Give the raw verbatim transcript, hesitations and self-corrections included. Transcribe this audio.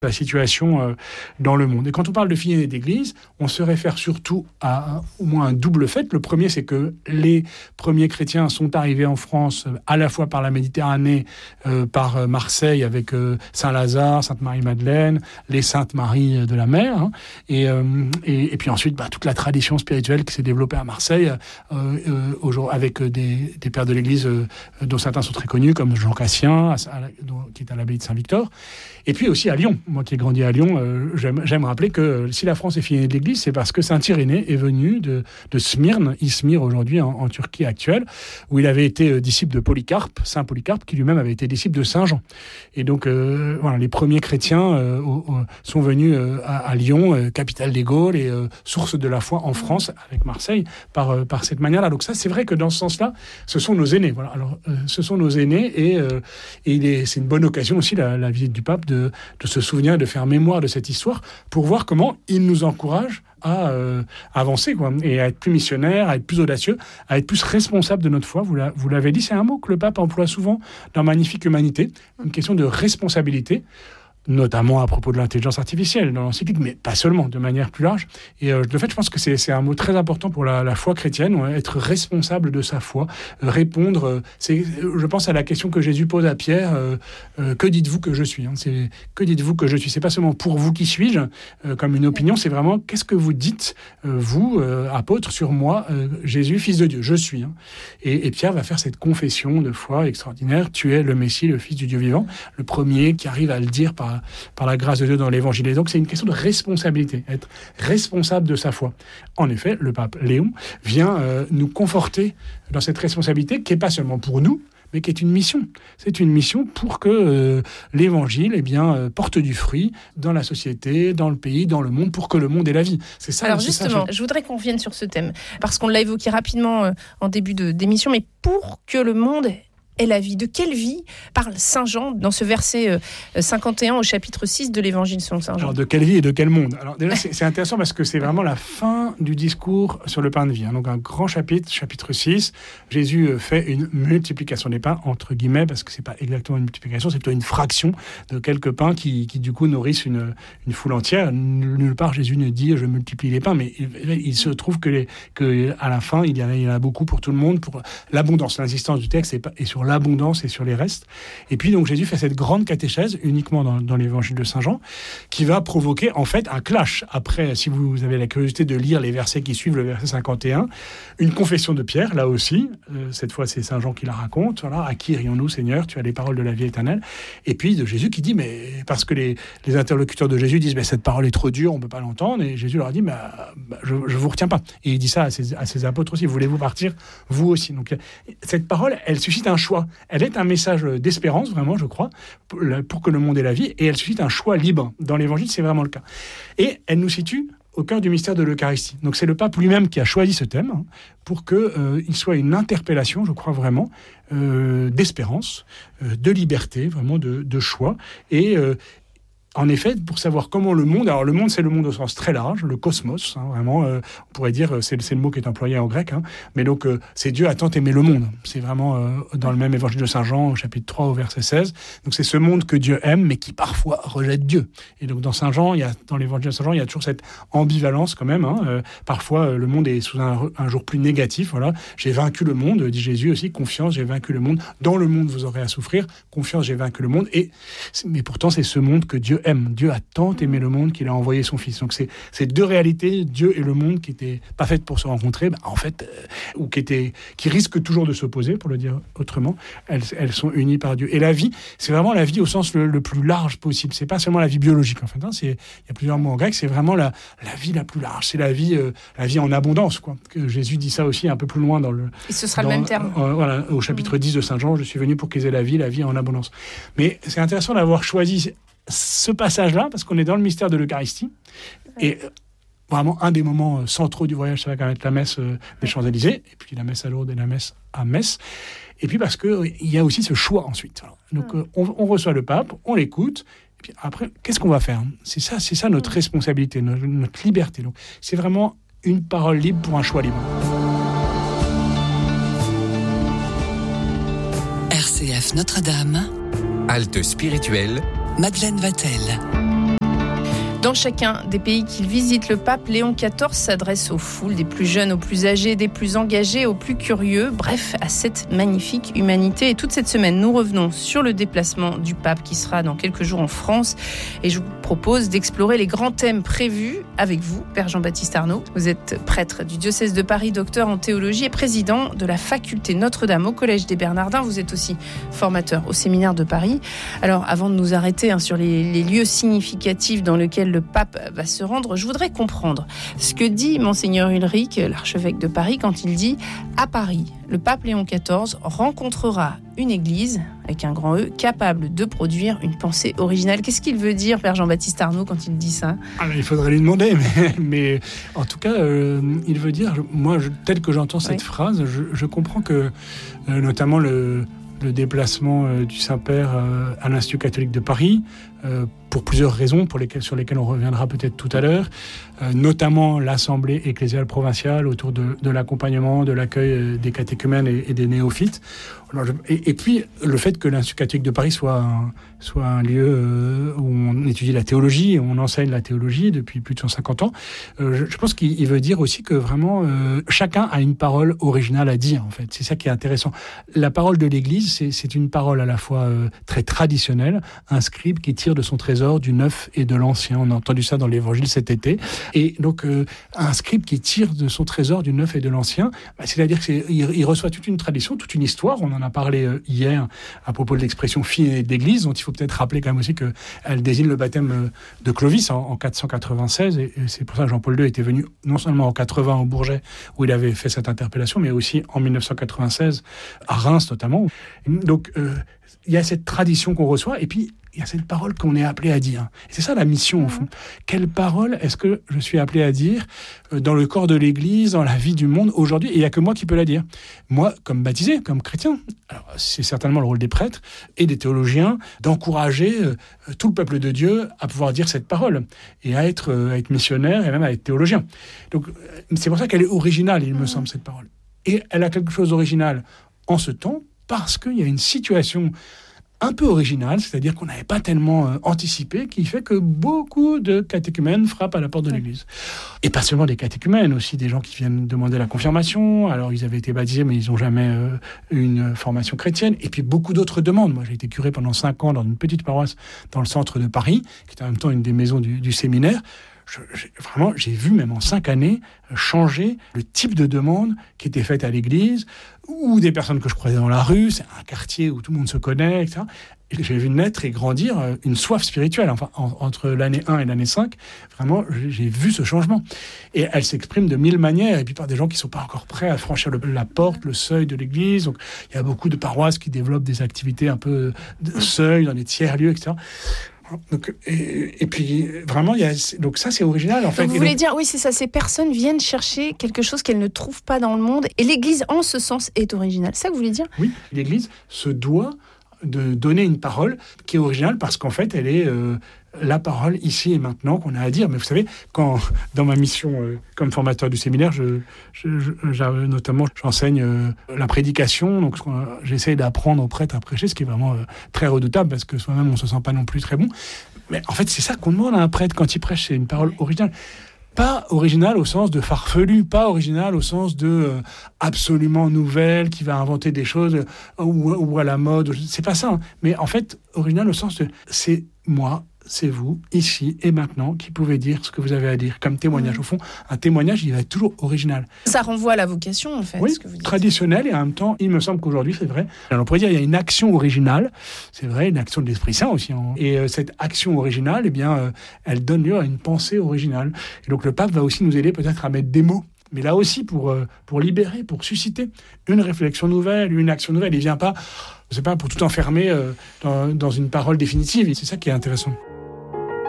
la situation euh, dans le monde. Et quand on parle de filles nées d'église, on se réfère surtout à un, au moins un double fait. Le premier, c'est que les premiers chrétiens sont arrivés en France euh, à la fois par la Méditerranée, euh, par euh, Marseille avec euh, Saint-Lazare, Sainte-Marie-Madeleine, les Saintes Maries de la Mer, hein, et, euh, et, et puis ensuite bah, toute la tradition spirituelle qui s'est développée à Marseille euh, euh, aujourd'hui, avec des, des pères de l'Église euh, dont certains sont très connus, comme Jean Cassien, à, à, dont, qui est à l'abbaye de Saint-Victor, et puis aussi à Lyon. Moi qui ai grandi à Lyon, euh, j'aime, j'aime rappeler que euh, si la France est fille de l'Église, c'est parce que Saint Irénée est venu de, de Smyrne, Izmir aujourd'hui en, en Turquie actuelle, où il avait été euh, disciple de Polycarpe, Saint Polycarpe, qui lui-même avait été disciple de Saint Jean. Et donc, euh, voilà, les premiers chrétiens euh, au, au, sont venus euh, à, à Lyon, euh, capitale des Gaules et euh, source de la foi en France, avec Marseille, par, euh, par cette manière-là. Donc ça, c'est vrai que dans ce sens-là, ce sont nos aînés. Voilà. Alors, euh, ce sont nos aînés et, euh, et il est, c'est une bonne occasion aussi, la, la visite du pape, de, de se souvenir, de faire mémoire de cette histoire pour voir comment il nous encourage à euh, avancer, quoi, et à être plus missionnaire, à être plus audacieux, à être plus responsable de notre foi. Vous, la, vous l'avez dit, c'est un mot que le pape emploie souvent dans Magnifique Humanité, une question de responsabilité, notamment à propos de l'intelligence artificielle dans l'encyclique, mais pas seulement, de manière plus large. Et euh, de fait, je pense que c'est, c'est un mot très important pour la, la foi chrétienne, ouais, être responsable de sa foi, euh, répondre. Euh, c'est, je pense à la question que Jésus pose à Pierre, euh, euh, que dites-vous que je suis, hein, c'est, que dites-vous que je suis. C'est pas seulement pour vous qui suis-je, euh, comme une opinion, c'est vraiment qu'est-ce que vous dites, euh, vous, euh, apôtres, sur moi, euh, Jésus, fils de Dieu, je suis. Hein. Et, et Pierre va faire cette confession de foi extraordinaire, tu es le Messie, le Fils du Dieu vivant, le premier qui arrive à le dire par par la grâce de Dieu dans l'Évangile. Et donc, c'est une question de responsabilité, être responsable de sa foi. En effet, le pape Léon vient euh, nous conforter dans cette responsabilité qui n'est pas seulement pour nous, mais qui est une mission. C'est une mission pour que euh, l'Évangile eh bien, euh, porte du fruit dans la société, dans le pays, dans le monde, pour que le monde ait la vie. C'est ça. Alors c'est justement, ça, je voudrais qu'on revienne sur ce thème, parce qu'on l'a évoqué rapidement euh, en début de, d'émission, mais pour que le monde est la vie. De quelle vie parle Saint Jean dans ce verset euh, cinquante et un au chapitre six de l'Évangile selon Saint Jean ? Alors, de quelle vie et de quel monde ? Alors, déjà, c'est, c'est intéressant parce que c'est vraiment la fin du discours sur le pain de vie. Hein. Donc, un grand chapitre, chapitre six. Jésus fait une multiplication des pains, entre guillemets, parce que c'est pas exactement une multiplication, c'est plutôt une fraction de quelques pains qui, qui du coup, nourrissent une, une foule entière. Nulle part, Jésus ne dit « je multiplie les pains », mais il, il se trouve que, les, que à la fin, il y, en a, il y en a beaucoup pour tout le monde, pour l'abondance. L'insistance du texte est, pas, est sur l'abondance et sur les restes. Et puis, donc, Jésus fait cette grande catéchèse, uniquement dans, dans l'évangile de Saint Jean, qui va provoquer, en fait, un clash. Après, si vous avez la curiosité de lire les versets qui suivent, le verset cinquante et un, une confession de Pierre, là aussi, euh, cette fois, c'est Saint Jean qui la raconte. Voilà, à qui irions-nous, Seigneur ? Tu as les paroles de la vie éternelle. Et puis, de Jésus qui dit, mais parce que les, les interlocuteurs de Jésus disent, mais cette parole est trop dure, on ne peut pas l'entendre. Et Jésus leur a dit, bah, bah, je ne vous retiens pas. Et il dit ça à ses, à ses apôtres aussi. Voulez-vous partir, vous aussi ? Donc, cette parole, elle suscite un choix. Elle est un message d'espérance, vraiment, je crois, pour que le monde ait la vie, et elle suscite un choix libre. Dans l'Évangile, c'est vraiment le cas. Et elle nous situe au cœur du mystère de l'Eucharistie. Donc c'est le pape lui-même qui a choisi ce thème, hein, pour qu'il euh, soit une interpellation, je crois vraiment, euh, d'espérance, euh, de liberté, vraiment de, de choix, et... Euh, En effet, pour savoir comment le monde... Alors, le monde, c'est le monde au sens très large, le cosmos, hein, vraiment, euh, on pourrait dire, c'est, c'est le mot qui est employé en grec, hein, mais donc, euh, c'est Dieu a tant aimé le monde. C'est vraiment euh, dans le même évangile de Saint Jean, au chapitre trois, au verset seize. Donc, c'est ce monde que Dieu aime, mais qui parfois rejette Dieu. Et donc, dans Saint Jean, il y a, dans l'évangile de Saint Jean, il y a toujours cette ambivalence quand même. Hein, euh, parfois, euh, le monde est sous un, un jour plus négatif. Voilà. J'ai vaincu le monde, dit Jésus aussi. Confiance, j'ai vaincu le monde. Dans le monde, vous aurez à souffrir. Confiance, j'ai vaincu le monde. Et, mais pourtant, c'est ce monde que Dieu aime. Dieu a tant aimé le monde qu'il a envoyé son Fils. Donc c'est ces deux réalités, Dieu et le monde, qui n'étaient pas faites pour se rencontrer, bah, en fait, euh, ou qui étaient, qui risquent toujours de s'opposer, pour le dire autrement. Elles, elles sont unies par Dieu. Et la vie, c'est vraiment la vie au sens le, le plus large possible. C'est pas seulement la vie biologique. En fait, hein, c'est, il y a plusieurs mots en grec. C'est vraiment la, la vie la plus large. C'est la vie, euh, la vie en abondance, quoi. Que Jésus dit ça aussi un peu plus loin dans le. Et ce sera dans, le même terme. Euh, voilà, au chapitre mmh. dix de Saint Jean, je suis venu pour qu'ils aient la vie, la vie en abondance. Mais c'est intéressant d'avoir choisi ce passage-là, parce qu'on est dans le mystère de l'Eucharistie, ouais. Et vraiment un des moments centraux du voyage, ça va quand même être la messe des Champs-Élysées, et puis la messe à Lourdes et la messe à Metz, et puis parce qu'il y a aussi ce choix ensuite. Donc ouais. on, on reçoit le pape, on l'écoute, et puis après, qu'est-ce qu'on va faire ? C'est ça, c'est ça notre responsabilité, notre, notre liberté. Donc, c'est vraiment une parole libre pour un choix libre. R C F Notre-Dame. Halte spirituelle. Madeleine Vatel. Dans chacun des pays qu'il visite, le pape Léon quatorze s'adresse aux foules, des plus jeunes aux plus âgés, des plus engagés aux plus curieux, bref, à cette magnifique humanité. Et toute cette semaine, nous revenons sur le déplacement du pape qui sera dans quelques jours en France. Et je vous propose d'explorer les grands thèmes prévus avec vous, Père Jean-Baptiste Arnaud. Vous êtes prêtre du diocèse de Paris, docteur en théologie et président de la faculté Notre-Dame au Collège des Bernardins. Vous êtes aussi formateur au séminaire de Paris. Alors, avant de nous arrêter hein, sur les, les lieux significatifs dans lesquels le pape va se rendre, je voudrais comprendre ce que dit Monseigneur Ulrich, l'archevêque de Paris, quand il dit « À Paris, le pape Léon quatorze rencontrera une église, avec un grand E, capable de produire une pensée originale ». Qu'est-ce qu'il veut dire, Père Jean-Baptiste Arnaud, quand il dit ça ? Alors, il faudrait lui demander, mais, mais en tout cas, euh, il veut dire, moi, je, tel que j'entends cette oui. phrase, je, je comprends que, euh, notamment le... le déplacement euh, du Saint-Père euh, à l'Institut catholique de Paris, euh, pour plusieurs raisons pour lesquelles, sur lesquelles on reviendra peut-être tout à l'heure, euh, notamment l'Assemblée ecclésiale provinciale autour de, de l'accompagnement, de l'accueil euh, des catéchumènes et, et des néophytes. Alors, je, et, et puis, le fait que l'Institut catholique de Paris soit un, soit un lieu euh, où on étudie la théologie, et on enseigne la théologie depuis plus de cent cinquante ans, euh, je, je pense qu'il veut dire aussi que vraiment, euh, chacun a une parole originale à dire, en fait. C'est ça qui est intéressant. La parole de l'Église, c'est, c'est une parole à la fois euh, très traditionnelle, un scribe qui tire de son trésor du neuf et de l'ancien. On a entendu ça dans l'Évangile cet été. Et donc, euh, un scribe qui tire de son trésor du neuf et de l'ancien, bah, c'est-à-dire qu'il il reçoit toute une tradition, toute une histoire. On en a parlé euh, hier à propos de l'expression fille d'église, dont il faut peut-être rappeler quand même aussi qu'elle désigne le baptême de Clovis en, en quatre cent quatre-vingt-seize. Et, et c'est pour ça que Jean-Paul deux était venu non seulement en quatre-vingts au Bourget, où il avait fait cette interpellation, mais aussi en dix-neuf cent quatre-vingt-seize, à Reims notamment. Donc, euh, il y a cette tradition qu'on reçoit, et puis il y a cette parole qu'on est appelé à dire. Et c'est ça la mission, au fond. Quelle parole est-ce que je suis appelé à dire dans le corps de l'Église, dans la vie du monde aujourd'hui ? Et il n'y a que moi qui peux la dire. Moi, comme baptisé, comme chrétien. Alors, c'est certainement le rôle des prêtres et des théologiens d'encourager tout le peuple de Dieu à pouvoir dire cette parole et à être, à être missionnaire et même à être théologien. Donc, c'est pour ça qu'elle est originale, il me semble, cette parole. Et elle a quelque chose d'original en ce temps parce qu'il y a une situation un peu original, c'est-à-dire qu'on n'avait pas tellement euh, anticipé, qui fait que beaucoup de catéchumènes frappent à la porte de l'église. Et pas seulement des catéchumènes, aussi des gens qui viennent demander la confirmation. Alors, ils avaient été baptisés, mais ils n'ont jamais euh, eu une formation chrétienne. Et puis, beaucoup d'autres demandes. Moi, j'ai été curé pendant cinq ans dans une petite paroisse dans le centre de Paris, qui était en même temps une des maisons du, du séminaire. Je, j'ai, vraiment, j'ai vu, même en cinq années, changer le type de demande qui était faite à l'église, ou des personnes que je croisais dans la rue. C'est un quartier où tout le monde se connaît, et cetera. Et j'ai vu naître et grandir une soif spirituelle. Enfin, en, entre l'année un et l'année cinq, vraiment, j'ai, j'ai vu ce changement. Et elle s'exprime de mille manières, et puis par des gens qui ne sont pas encore prêts à franchir le, la porte, le seuil de l'église. Donc, il y a beaucoup de paroisses qui développent des activités un peu de seuil, dans des tiers-lieux, et cetera. Donc, et, et puis vraiment, il y a, donc ça c'est original en fait. Donc vous et voulez donc, dire, oui c'est ça, ces personnes viennent chercher quelque chose qu'elles ne trouvent pas dans le monde, et l'Église en ce sens est originale. C'est ça que vous voulez dire ? Oui, l'Église se doit de donner une parole qui est originale parce qu'en fait elle est euh, la parole ici et maintenant qu'on a à dire. Mais vous savez, quand dans ma mission euh, comme formateur du séminaire, je, je, je, notamment j'enseigne euh, la prédication, donc j'essaie d'apprendre aux prêtres à prêcher, ce qui est vraiment euh, très redoutable parce que soi-même on se sent pas non plus très bon. Mais en fait c'est ça qu'on demande à un prêtre quand il prêche, c'est une parole originale. Pas original au sens de farfelu, pas original au sens de euh, absolument nouvelle, qui va inventer des choses euh, ou, ou à la mode. C'est pas ça. Hein. Mais en fait, original au sens de c'est moi, c'est vous, ici et maintenant, qui pouvez dire ce que vous avez à dire, comme témoignage. Au fond, un témoignage, il va être toujours original. Ça renvoie à la vocation, en fait. Oui, ce que vous dites. Traditionnel, et en même temps, il me semble qu'aujourd'hui, c'est vrai. Alors, on pourrait dire qu'il y a une action originale, c'est vrai, une action de l'Esprit Saint aussi. Hein. Et euh, cette action originale, eh bien, euh, elle donne lieu à une pensée originale. Et donc, le pape va aussi nous aider peut-être à mettre des mots. Mais là aussi, pour, euh, pour libérer, pour susciter une réflexion nouvelle, une action nouvelle. Il ne vient pas, je sais pas, pour tout enfermer euh, dans, dans une parole définitive. Et c'est ça qui est intéressant.